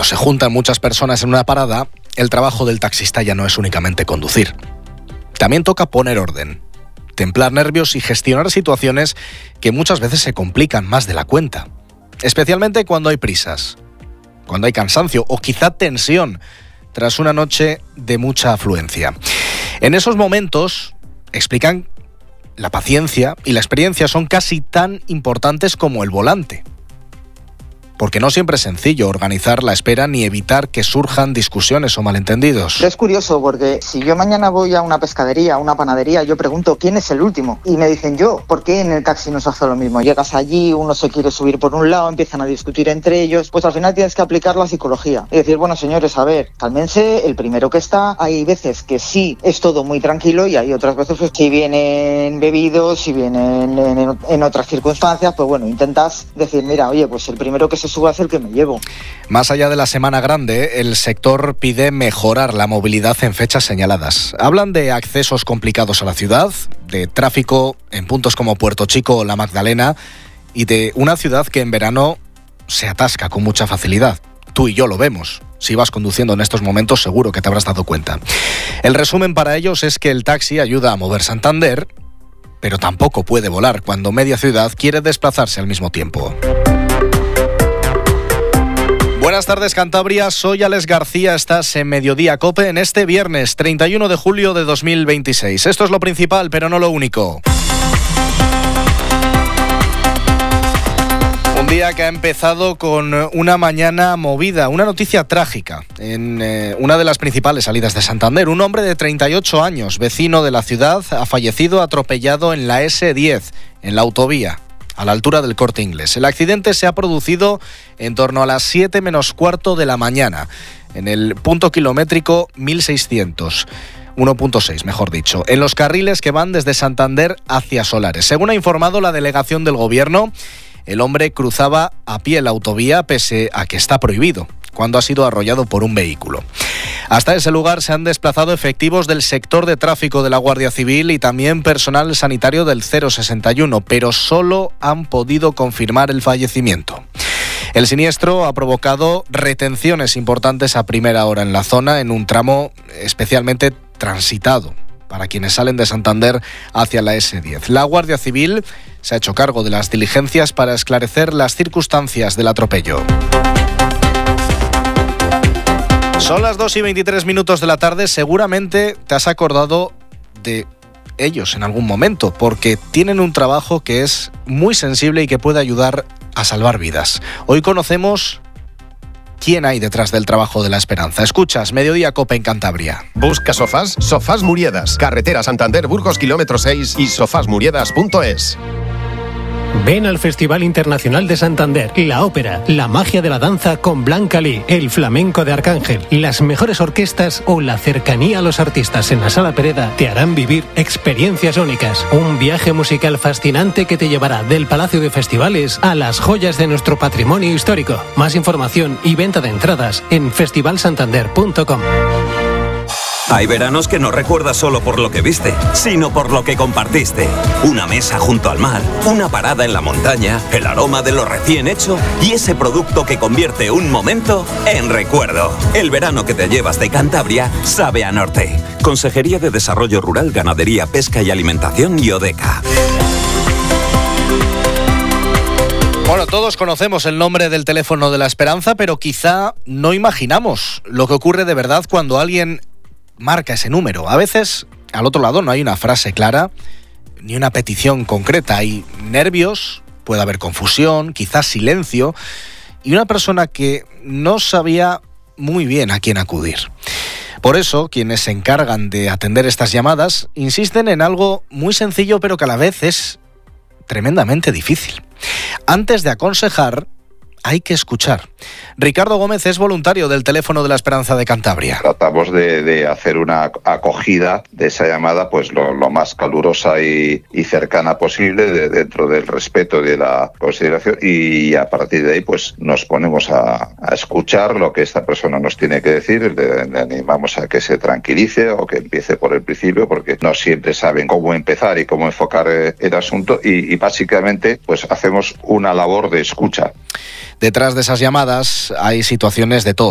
cuando se juntan muchas personas en una parada, el trabajo del taxista ya no es únicamente conducir. También toca poner orden, templar nervios y gestionar situaciones que muchas veces se complican más de la cuenta. Especialmente cuando hay prisas, cuando hay cansancio o quizá tensión tras una noche de mucha afluencia. En esos momentos, explican, la paciencia y la experiencia son casi tan importantes como el volante. Porque no siempre es sencillo organizar la espera ni evitar que surjan discusiones o malentendidos. Es curioso porque si yo mañana voy a una pescadería, a una panadería, yo pregunto ¿quién es el último? Y me dicen yo, ¿por qué en el taxi nos hace lo mismo? Llegas allí, uno se quiere subir por un lado, empiezan a discutir entre ellos, pues al final tienes que aplicar la psicología. Y decir, bueno señores, a ver, cálmense, el primero que está, hay veces que sí es todo muy tranquilo y hay otras veces que si vienen bebidos, si vienen en otras circunstancias, pues bueno, intentas decir, mira, oye, pues el primero que se suba es el que me llevo. Más allá de la Semana Grande, el sector pide mejorar la movilidad en fechas señaladas. Hablan de accesos complicados a la ciudad, de tráfico en puntos como Puerto Chico o La Magdalena y de una ciudad que en verano se atasca con mucha facilidad. Tú y yo lo vemos. Si vas conduciendo en estos momentos seguro que te habrás dado cuenta. El resumen para ellos es que el taxi ayuda a mover Santander, pero tampoco puede volar cuando media ciudad quiere desplazarse al mismo tiempo. Buenas tardes, Cantabria. Soy Alex García. Estás en Mediodía COPE en este viernes 31 de julio de 2026. Esto es lo principal, pero no lo único. Un día que ha empezado con una mañana movida, una noticia trágica en una de las principales salidas de Santander. Un hombre de 38 años, vecino de la ciudad, ha fallecido atropellado en la S10, en la autovía, a la altura del Corte Inglés. El accidente se ha producido en torno a las 7 menos cuarto de la mañana, en el punto kilométrico 1600. 1.6, mejor dicho, en los carriles que van desde Santander hacia Solares. Según ha informado la delegación del Gobierno, el hombre cruzaba a pie la autovía pese a que está prohibido, cuando ha sido arrollado por un vehículo. Hasta ese lugar se han desplazado efectivos del sector de tráfico de la Guardia Civil y también personal sanitario del 061, pero solo han podido confirmar el fallecimiento. El siniestro ha provocado retenciones importantes a primera hora en la zona, en un tramo especialmente transitado para quienes salen de Santander hacia la S10. La Guardia Civil se ha hecho cargo de las diligencias para esclarecer las circunstancias del atropello. Son las 2:23 de la tarde. Seguramente te has acordado de ellos en algún momento, porque tienen un trabajo que es muy sensible y que puede ayudar a salvar vidas. Hoy conocemos quién hay detrás del trabajo de la esperanza. Escuchas Mediodía COPE en Cantabria. Busca sofás, Sofás Muriedas, carretera Santander Burgos kilómetro 6 y sofasmuriedas.es. Ven al Festival Internacional de Santander, la ópera, la magia de la danza con Blanca Lee, el flamenco de Arcángel, las mejores orquestas o la cercanía a los artistas en la Sala Pereda te harán vivir experiencias únicas. Un viaje musical fascinante que te llevará del Palacio de Festivales a las joyas de nuestro patrimonio histórico. Más información y venta de entradas en festivalsantander.com. Hay veranos que no recuerdas solo por lo que viste, sino por lo que compartiste. Una mesa junto al mar, una parada en la montaña, el aroma de lo recién hecho y ese producto que convierte un momento en recuerdo. El verano que te llevas de Cantabria sabe a norte. Consejería de Desarrollo Rural, Ganadería, Pesca y Alimentación y ODECA. Bueno, todos conocemos el nombre del teléfono de la esperanza, pero quizá no imaginamos lo que ocurre de verdad cuando alguien marca ese número. A veces, al otro lado, no hay una frase clara ni una petición concreta. Hay nervios, puede haber confusión, quizás silencio y una persona que no sabía muy bien a quién acudir. Por eso, quienes se encargan de atender estas llamadas insisten en algo muy sencillo, pero que a la vez es tremendamente difícil. Antes de aconsejar, hay que escuchar. Ricardo Gómez es voluntario del Teléfono de la Esperanza de Cantabria. Tratamos de hacer una acogida de esa llamada pues lo más calurosa y cercana posible, dentro del respeto y de la consideración, y a partir de ahí pues nos ponemos a escuchar lo que esta persona nos tiene que decir. Le animamos a que se tranquilice o que empiece por el principio, porque no siempre saben cómo empezar y cómo enfocar el asunto, y básicamente pues hacemos una labor de escucha. Detrás de esas llamadas hay situaciones de todo